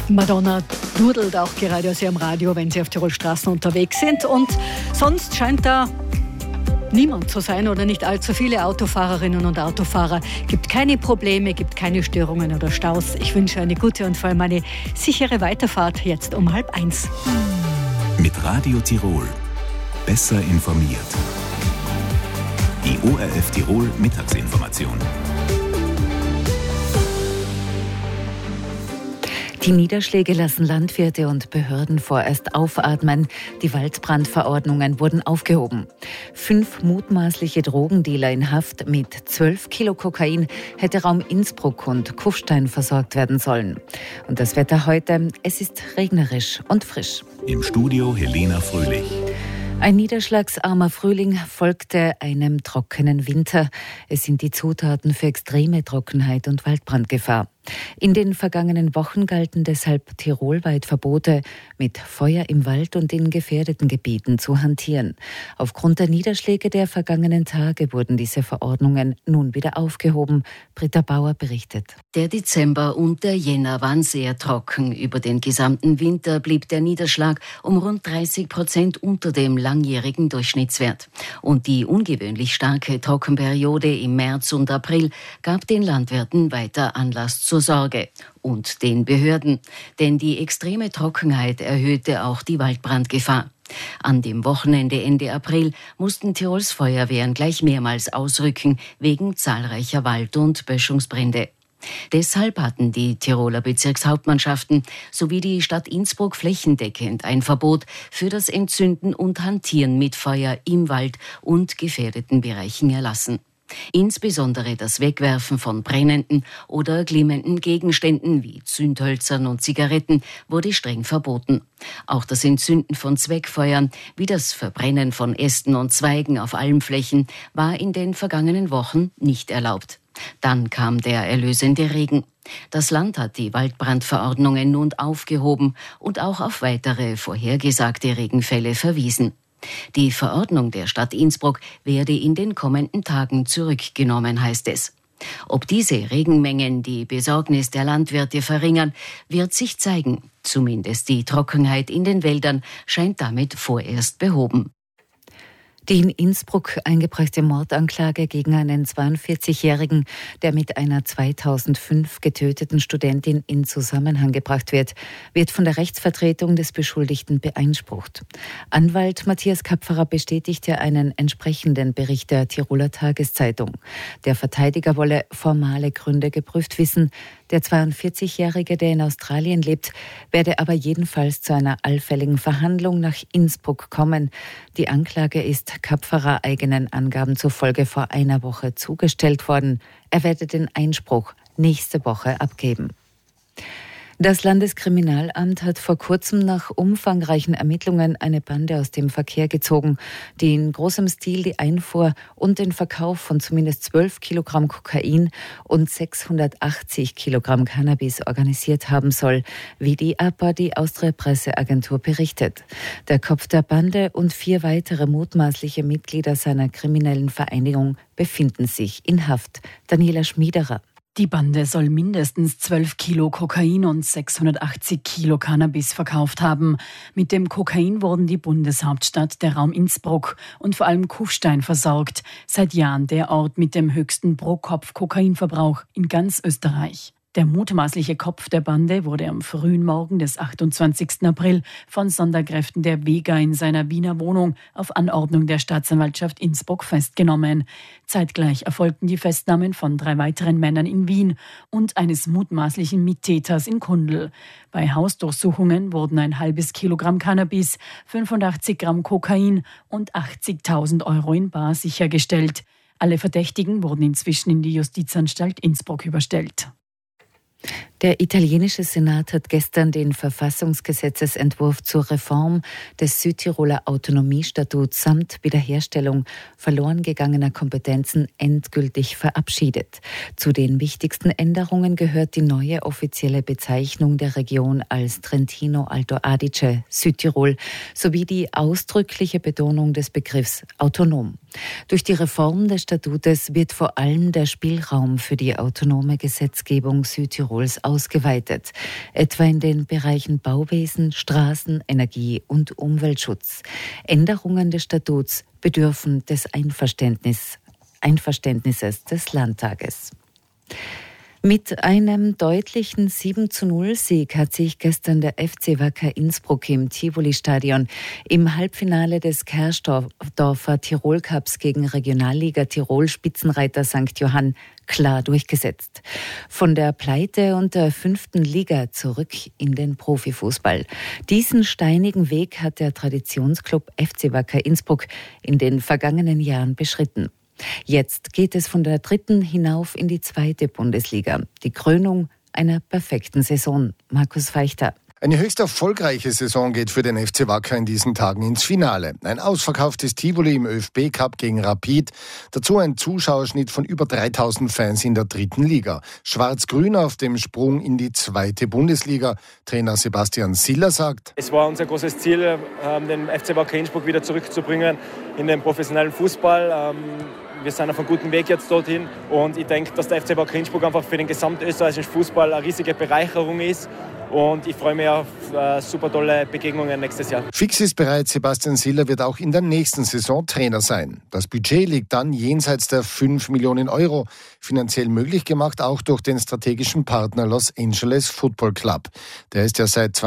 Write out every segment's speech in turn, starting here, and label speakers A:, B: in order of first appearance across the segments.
A: Madonna dudelt auch gerade aus ihrem Radio, wenn sie auf Tirolstraßen unterwegs sind. Und sonst scheint da niemand zu sein oder nicht allzu viele Autofahrerinnen und Autofahrer. Gibt keine Probleme, gibt keine Störungen oder Staus. Ich wünsche eine gute und vor allem eine sichere Weiterfahrt jetzt um 12:30.
B: Mit Radio Tirol. Besser informiert. Die ORF Tirol Mittagsinformation.
C: Die Niederschläge lassen Landwirte und Behörden vorerst aufatmen. Die Waldbrandverordnungen wurden aufgehoben. 5 mutmaßliche Drogendealer in Haft mit 12 Kilo Kokain hätte Raum Innsbruck und Kufstein versorgt werden sollen. Und das Wetter heute, es ist regnerisch und frisch.
B: Im Studio Helena Fröhlich.
C: Ein niederschlagsarmer Frühling folgte einem trockenen Winter. Es sind die Zutaten für extreme Trockenheit und Waldbrandgefahr. In den vergangenen Wochen galten deshalb tirolweit Verbote, mit Feuer im Wald und in gefährdeten Gebieten zu hantieren. Aufgrund der Niederschläge der vergangenen Tage wurden diese Verordnungen nun wieder aufgehoben. Britta Bauer berichtet.
D: Der Dezember und der Jänner waren sehr trocken. Über den gesamten Winter blieb der Niederschlag um rund 30% unter dem langjährigen Durchschnittswert. Und die ungewöhnlich starke Trockenperiode im März und April gab den Landwirten weiter Anlass zur Sorge und den Behörden, denn die extreme Trockenheit erhöhte auch die Waldbrandgefahr. An dem Wochenende Ende April mussten Tirols Feuerwehren gleich mehrmals ausrücken wegen zahlreicher Wald- und Böschungsbrände. Deshalb hatten die Tiroler Bezirkshauptmannschaften sowie die Stadt Innsbruck flächendeckend ein Verbot für das Entzünden und Hantieren mit Feuer im Wald und gefährdeten Bereichen erlassen. Insbesondere das Wegwerfen von brennenden oder glimmenden Gegenständen wie Zündhölzern und Zigaretten wurde streng verboten. Auch das Entzünden von Zweckfeuern wie das Verbrennen von Ästen und Zweigen auf Almflächen war in den vergangenen Wochen nicht erlaubt. Dann kam der erlösende Regen. Das Land hat die Waldbrandverordnungen nun aufgehoben und auch auf weitere vorhergesagte Regenfälle verwiesen. Die Verordnung der Stadt Innsbruck werde in den kommenden Tagen zurückgenommen, heißt es. Ob diese Regenmengen die Besorgnis der Landwirte verringern, wird sich zeigen. Zumindest die Trockenheit in den Wäldern scheint damit vorerst behoben.
C: Die in Innsbruck eingebrachte Mordanklage gegen einen 42-Jährigen, der mit einer 2005 getöteten Studentin in Zusammenhang gebracht wird, wird von der Rechtsvertretung des Beschuldigten beeinsprucht. Anwalt Matthias Kapferer bestätigte einen entsprechenden Bericht der Tiroler Tageszeitung. Der Verteidiger wolle formale Gründe geprüft wissen. Der 42-Jährige, der in Australien lebt, werde aber jedenfalls zu einer allfälligen Verhandlung nach Innsbruck kommen. Die Anklage ist Kapferer eigenen Angaben zufolge vor einer Woche zugestellt worden. Er werde den Einspruch nächste Woche abgeben. Das Landeskriminalamt hat vor kurzem nach umfangreichen Ermittlungen eine Bande aus dem Verkehr gezogen, die in großem Stil die Einfuhr und den Verkauf von zumindest 12 Kilogramm Kokain und 680 Kilogramm Cannabis organisiert haben soll, wie die APA, die Austria Presseagentur, berichtet. Der Kopf der Bande und 4 weitere mutmaßliche Mitglieder seiner kriminellen Vereinigung befinden sich in Haft. Daniela Schmiederer.
E: Die Bande soll mindestens 12 Kilo Kokain und 680 Kilo Cannabis verkauft haben. Mit dem Kokain wurden die Bundeshauptstadt, der Raum Innsbruck und vor allem Kufstein versorgt. Seit Jahren der Ort mit dem höchsten Pro-Kopf-Kokainverbrauch in ganz Österreich. Der mutmaßliche Kopf der Bande wurde am frühen Morgen des 28. April von Sonderkräften der Vega in seiner Wiener Wohnung auf Anordnung der Staatsanwaltschaft Innsbruck festgenommen. Zeitgleich erfolgten die Festnahmen von 3 weiteren Männern in Wien und eines mutmaßlichen Mittäters in Kundl. Bei Hausdurchsuchungen wurden ein halbes Kilogramm Cannabis, 85 Gramm Kokain und 80.000 Euro in bar sichergestellt. Alle Verdächtigen wurden inzwischen in die Justizanstalt Innsbruck überstellt.
C: Der italienische Senat hat gestern den Verfassungsgesetzesentwurf zur Reform des Südtiroler Autonomiestatuts samt Wiederherstellung verloren gegangener Kompetenzen endgültig verabschiedet. Zu den wichtigsten Änderungen gehört die neue offizielle Bezeichnung der Region als Trentino Alto Adige, Südtirol, sowie die ausdrückliche Betonung des Begriffs autonom. Durch die Reform des Statutes wird vor allem der Spielraum für die autonome Gesetzgebung Südtirols ausgeweitet, etwa in den Bereichen Bauwesen, Straßen, Energie und Umweltschutz. Änderungen des Statuts bedürfen des Einverständnisses des Landtages. Mit einem deutlichen 7:0-Sieg hat sich gestern der FC Wacker Innsbruck im Tivoli-Stadion im Halbfinale des Kersdorfer Tirol-Cups gegen Regionalliga Tirol Spitzenreiter St. Johann klar durchgesetzt. Von der Pleite und der 5. Liga zurück in den Profifußball. Diesen steinigen Weg hat der Traditionsclub FC Wacker Innsbruck in den vergangenen Jahren beschritten. Jetzt geht es von der 3. hinauf in die 2. Bundesliga. Die Krönung einer perfekten Saison. Markus Feichter.
F: Eine höchst erfolgreiche Saison geht für den FC Wacker in diesen Tagen ins Finale. Ein ausverkauftes Tivoli im ÖFB-Cup gegen Rapid. Dazu ein Zuschauerschnitt von über 3000 Fans in der 3. Liga. Schwarz-Grün auf dem Sprung in die 2. Bundesliga. Trainer Sebastian Siller sagt:
G: Es war unser großes Ziel, den FC Wacker Innsbruck wieder zurückzubringen in den professionellen Fußball. Wir sind auf einem guten Weg jetzt dorthin und ich denke, dass der FC Wacker Innsbruck einfach für den gesamtösterreichischen Fußball eine riesige Bereicherung ist. Und ich freue mich auf super tolle Begegnungen nächstes Jahr.
F: Fix ist bereits, Sebastian Siller wird auch in der nächsten Saison Trainer sein. Das Budget liegt dann jenseits der 5 Millionen Euro. Finanziell möglich gemacht auch durch den strategischen Partner Los Angeles Football Club. Der ist ja seit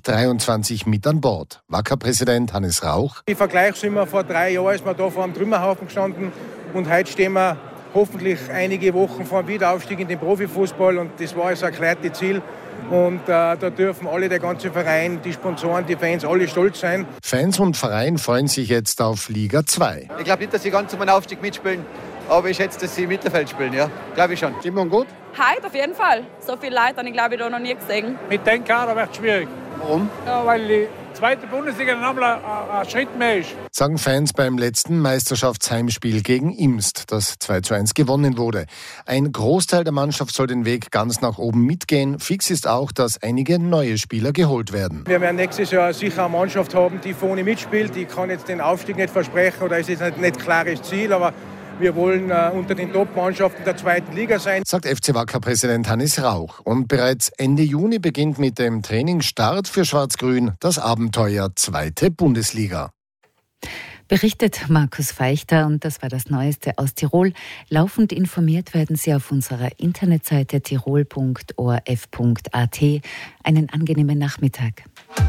F: 2023 mit an Bord. Wacker-Präsident Hannes Rauch:
H: Im Vergleich sind wir vor 3 Jahren ist man da vor einem Trümmerhaufen gestanden und heute stehen wir hoffentlich einige Wochen vor dem Wiederaufstieg in den Profifußball und das war das erklärte Ziel. Und da dürfen alle, der ganze Verein, die Sponsoren, die Fans, alle stolz sein.
F: Fans und Verein freuen sich jetzt auf Liga 2.
I: Ich glaube nicht, dass sie ganz um einen Aufstieg mitspielen, aber ich schätze, dass sie im Mittelfeld spielen, ja. Glaube ich schon.
F: Stimmung gut?
J: Heute auf jeden Fall. So viele Leute habe ich, glaube ich, da noch nie gesehen.
K: Mit dem Kader wird es schwierig.
F: Warum?
K: Ja, weil die 2. Bundesliga dann einmal ein Schritt mehr ist.
F: Sagen Fans beim letzten Meisterschaftsheimspiel gegen Imst, das 2:1 gewonnen wurde. Ein Großteil der Mannschaft soll den Weg ganz nach oben mitgehen. Fix ist auch, dass einige neue Spieler geholt werden.
H: Wir werden nächstes Jahr sicher eine Mannschaft haben, die vorne mitspielt. Ich kann jetzt den Aufstieg nicht versprechen oder ist jetzt nicht klares Ziel, aber wir wollen unter den Top-Mannschaften der 2. Liga sein,
F: sagt FC Wacker-Präsident Hannes Rauch. Und bereits Ende Juni beginnt mit dem Trainingsstart für Schwarz-Grün das Abenteuer 2. Bundesliga.
C: Berichtet Markus Feichter und das war das Neueste aus Tirol. Laufend informiert werden Sie auf unserer Internetseite tirol.orf.at. Einen angenehmen Nachmittag.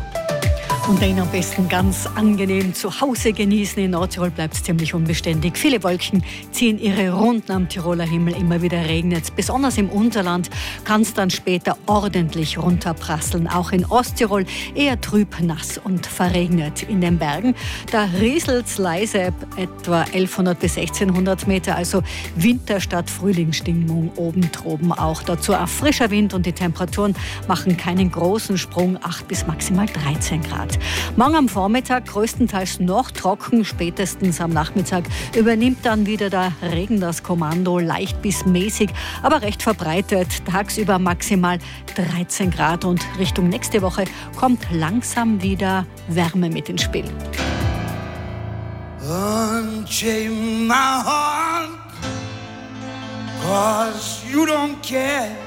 A: Und den am besten ganz angenehm zu Hause genießen. In Nordtirol bleibt es ziemlich unbeständig. Viele Wolken ziehen ihre Runden am Tiroler Himmel. Immer wieder regnet es. Besonders im Unterland kann es dann später ordentlich runterprasseln. Auch in Osttirol eher trüb, nass und verregnet. In den Bergen, da rieselt es leise, etwa 1100 bis 1600 Meter. Also Winter- statt Frühlingsstimmung oben droben auch. Dazu ein frischer Wind und die Temperaturen machen keinen großen Sprung. 8 bis maximal 13 Grad. Morgen am Vormittag größtenteils noch trocken, spätestens am Nachmittag übernimmt dann wieder der Regen das Kommando, leicht bis mäßig, aber recht verbreitet. Tagsüber maximal 13 Grad und Richtung nächste Woche kommt langsam wieder Wärme mit ins Spiel.
L: Unchain my heart, 'cause you don't care.